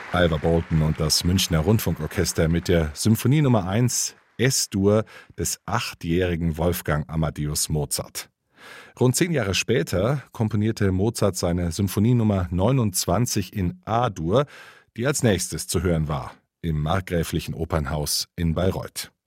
Alva Bolton und das Münchner Rundfunkorchester mit der Symphonie Nummer 1 S-Dur des 8-jährigen Wolfgang Amadeus Mozart. Rund 10 Jahre später komponierte Mozart seine Symphonie Nummer 29 in A-Dur, die als nächstes zu hören war, im Markgräflichen Opernhaus in Bayreuth.